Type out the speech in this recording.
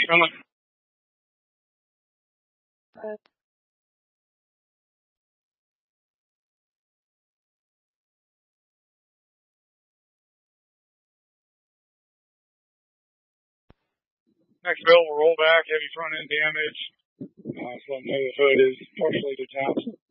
feeling? Next bill will roll back, heavy front end damage. So know the hood is partially detached.